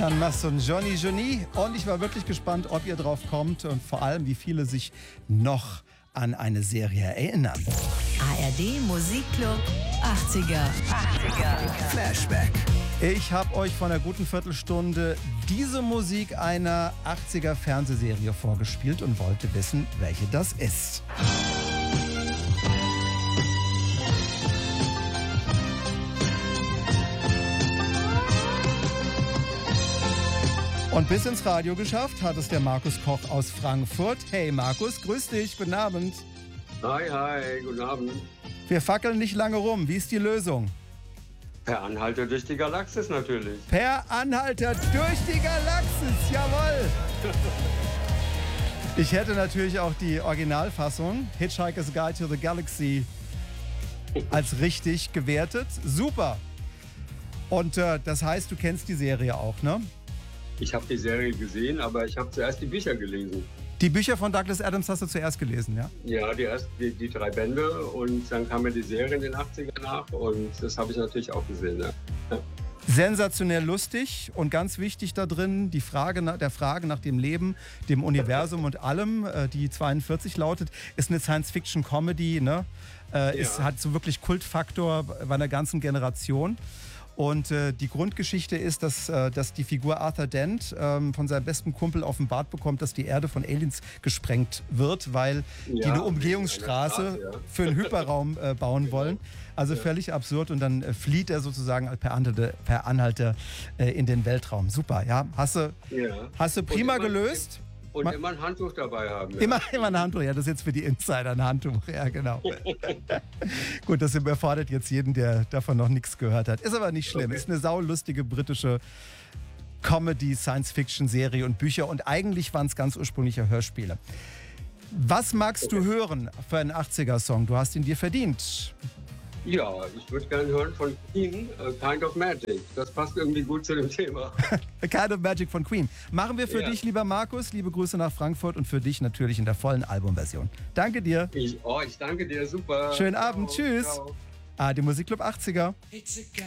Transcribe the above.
Jeanne Masse und Johnny Johnny. Und ich war wirklich gespannt, ob ihr drauf kommt und vor allem, wie viele sich noch an eine Serie erinnern. ARD Musikclub 80er. Flashback. Ich habe euch vor einer guten Viertelstunde diese Musik einer 80er Fernsehserie vorgespielt und wollte wissen, welche das ist. Und bis ins Radio geschafft hat es der Markus Koch aus Frankfurt. Hey Markus, grüß dich, guten Abend. Hi, guten Abend. Wir fackeln nicht lange rum, wie ist die Lösung? Per Anhalter durch die Galaxis natürlich. Per Anhalter durch die Galaxis, jawohl! Ich hätte natürlich auch die Originalfassung, Hitchhiker's Guide to the Galaxy, als richtig gewertet. Super! Und das heißt, du kennst die Serie auch, ne? Ich habe die Serie gesehen, aber ich habe zuerst die Bücher gelesen. Die Bücher von Douglas Adams hast du zuerst gelesen, ja? Ja, die 3 Bände und dann kam mir die Serie in den 80ern nach und das habe ich natürlich auch gesehen, ja. Sensationell lustig und ganz wichtig da drin, der Frage nach dem Leben, dem Universum und allem, die 42 lautet, ist eine Science-Fiction-Comedy, ne? Hat so wirklich Kultfaktor bei einer ganzen Generation. Und die Grundgeschichte ist, dass die Figur Arthur Dent von seinem besten Kumpel offenbart bekommt, dass die Erde von Aliens gesprengt wird, weil die eine Umgehungsstraße für einen Hyperraum bauen wollen. Also völlig absurd. Und dann flieht er sozusagen per Anhalter in den Weltraum. Super, ja. Hast du prima gelöst. Und immer ein Handtuch dabei haben. Ja. Immer ein Handtuch, ja, das ist jetzt für die Insider ein Handtuch, ja genau. Gut, das überfordert jetzt jeden, der davon noch nichts gehört hat. Ist aber nicht schlimm, Ist eine saulustige britische Comedy, Science-Fiction-Serie und Bücher und eigentlich waren es ganz ursprüngliche Hörspiele. Was magst du hören für einen 80er-Song? Du hast ihn dir verdient. Ja, ich würde gerne hören von Queen, Kind of Magic. Das passt irgendwie gut zu dem Thema. A Kind of Magic von Queen. Machen wir für dich, lieber Markus. Liebe Grüße nach Frankfurt und für dich natürlich in der vollen Albumversion. Danke dir. Ich danke dir, super. Schönen Abend, tschüss. Ciao. ARD Musikclub 80er.